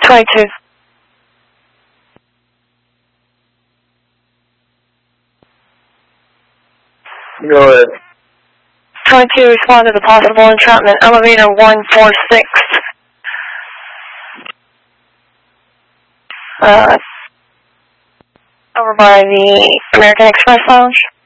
22. Go ahead. 22, respond to the possible entrapment. Elevator 146. Over by the American Express Lounge.